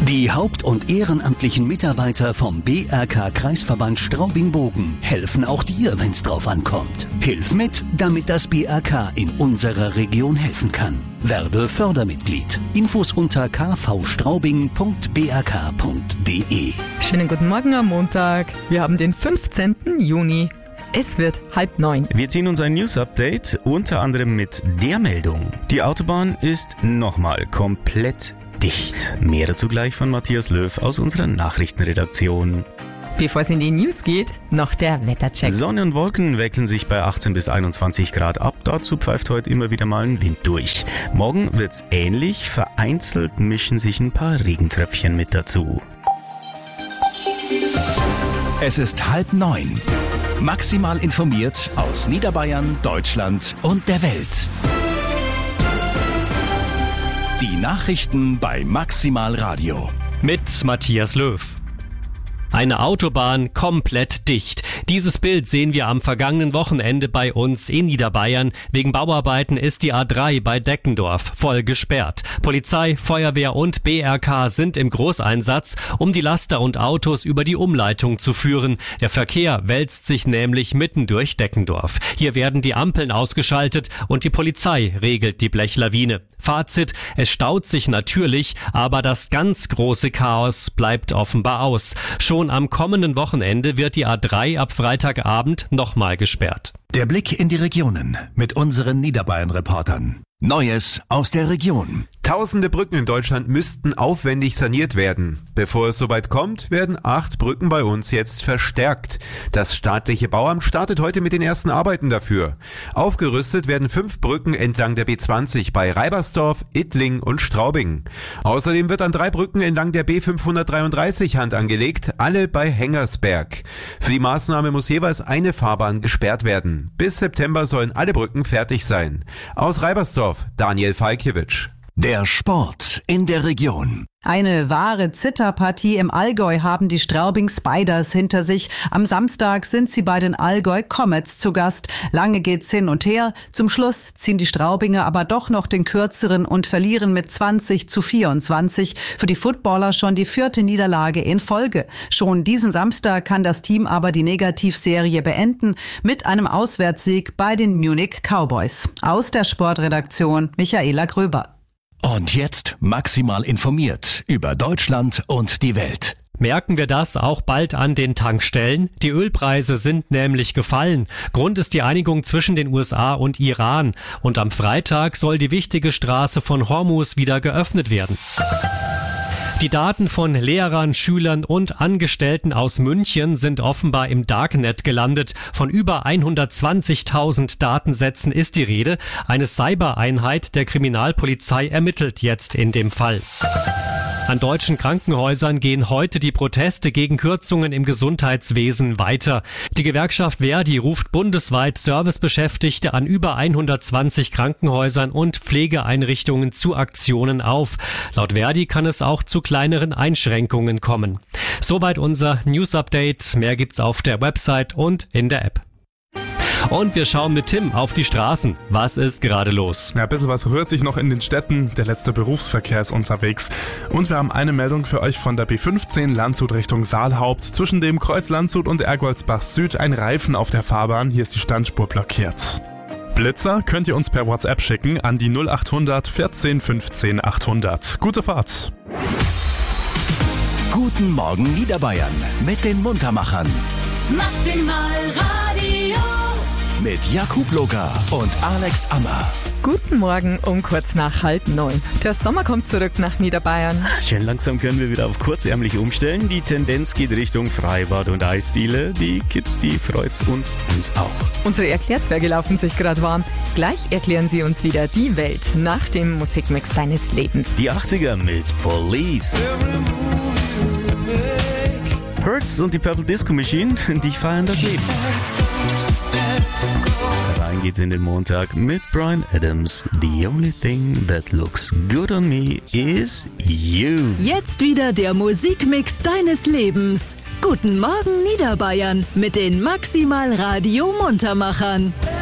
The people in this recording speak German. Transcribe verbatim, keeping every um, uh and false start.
Die haupt- und ehrenamtlichen Mitarbeiter vom B R K-Kreisverband Straubing-Bogen helfen auch dir, wenn's drauf ankommt. Hilf mit, damit das B R K in unserer Region helfen kann. Werde Fördermitglied. Infos unter k v straubing punkt b r k punkt d e. Schönen guten Morgen am Montag. Wir haben den fünfzehnten Juni. Es wird halb neun. Wir ziehen uns ein News-Update, unter anderem mit der Meldung. Die Autobahn ist nochmal komplett dicht. Mehr dazu gleich von Matthias Löw aus unserer Nachrichtenredaktion. Bevor es in die News geht, noch der Wettercheck. Sonne und Wolken wechseln sich bei achtzehn bis einundzwanzig Grad ab. Dazu pfeift heute immer wieder mal ein Wind durch. Morgen wird's ähnlich. Vereinzelt mischen sich ein paar Regentröpfchen mit dazu. Es ist halb neun. Maximal informiert aus Niederbayern, Deutschland und der Welt. Die Nachrichten bei Maximal Radio. Mit Matthias Löw. Eine Autobahn komplett dicht. Dieses Bild sehen wir am vergangenen Wochenende bei uns in Niederbayern. Wegen Bauarbeiten ist die A drei bei Deckendorf voll gesperrt. Polizei, Feuerwehr und B R K sind im Großeinsatz, um die Laster und Autos über die Umleitung zu führen. Der Verkehr wälzt sich nämlich mitten durch Deckendorf. Hier werden die Ampeln ausgeschaltet und die Polizei regelt die Blechlawine. Fazit: Es staut sich natürlich, aber das ganz große Chaos bleibt offenbar aus. Schon am kommenden Wochenende wird die A drei ab Freitagabend nochmal gesperrt. Der Blick in die Regionen mit unseren Niederbayern-Reportern. Neues aus der Region. Tausende Brücken in Deutschland müssten aufwendig saniert werden. Bevor es soweit kommt, werden acht Brücken bei uns jetzt verstärkt. Das staatliche Bauamt startet heute mit den ersten Arbeiten dafür. Aufgerüstet werden fünf Brücken entlang der B zwanzig bei Reibersdorf, Ittling und Straubing. Außerdem wird an drei Brücken entlang der B fünfhundertdreiunddreißig Hand angelegt, alle bei Hengersberg. Für die Maßnahme muss jeweils eine Fahrbahn gesperrt werden. Bis September sollen alle Brücken fertig sein. Aus Reibersdorf, Daniel Falkiewicz. Der Sport in der Region. Eine wahre Zitterpartie im Allgäu haben die Straubing Spiders hinter sich. Am Samstag sind sie bei den Allgäu Comets zu Gast. Lange geht's hin und her. Zum Schluss ziehen die Straubinger aber doch noch den kürzeren und verlieren mit zwanzig zu vierundzwanzig. Für die Footballer schon die vierte Niederlage in Folge. Schon diesen Samstag kann das Team aber die Negativserie beenden mit einem Auswärtssieg bei den Munich Cowboys. Aus der Sportredaktion Michaela Gröber. Und jetzt maximal informiert über Deutschland und die Welt. Merken wir das auch bald an den Tankstellen? Die Ölpreise sind nämlich gefallen. Grund ist die Einigung zwischen den U S A und Iran. Und am Freitag soll die wichtige Straße von Hormuz wieder geöffnet werden. Die Daten von Lehrern, Schülern und Angestellten aus München sind offenbar im Darknet gelandet. Von über hundertzwanzigtausend Datensätzen ist die Rede. Eine Cybereinheit der Kriminalpolizei ermittelt jetzt in dem Fall. An deutschen Krankenhäusern gehen heute die Proteste gegen Kürzungen im Gesundheitswesen weiter. Die Gewerkschaft Verdi ruft bundesweit Servicebeschäftigte an über hundertzwanzig Krankenhäusern und Pflegeeinrichtungen zu Aktionen auf. Laut Verdi kann es auch zu kleineren Einschränkungen kommen. Soweit unser News-Update. Mehr gibt's auf der Website und in der App. Und wir schauen mit Tim auf die Straßen. Was ist gerade los? Ja, ein bisschen was rührt sich noch in den Städten. Der letzte Berufsverkehr ist unterwegs. Und wir haben eine Meldung für euch von der B fünfzehn Landshut Richtung Saalhaupt. Zwischen dem Kreuz Landshut und Ergoldsbach Süd ein Reifen auf der Fahrbahn. Hier ist die Standspur blockiert. Blitzer könnt ihr uns per WhatsApp schicken an die null achthundert vierzehn fünfzehn achthundert. Gute Fahrt! Guten Morgen Niederbayern mit den Muntermachern. Maximal Radio. Mit Jakub Loga und Alex Ammer. Guten Morgen um kurz nach halb neun. Der Sommer kommt zurück nach Niederbayern. Schön langsam können wir wieder auf kurzärmlich umstellen. Die Tendenz geht Richtung Freibad und Eisdiele. Die Kids, die freut's und uns auch. Unsere Erklärzwerke laufen sich gerade warm. Gleich erklären sie uns wieder die Welt nach dem Musikmix deines Lebens. Die achtziger mit Police. Hurts und die Purple Disco Machine, die feiern das Leben. Rein geht's in den Montag mit Bryan Adams. The only thing that looks good on me is you. Jetzt wieder der Musikmix deines Lebens. Guten Morgen Niederbayern mit den Maximal Radio Muntermachern.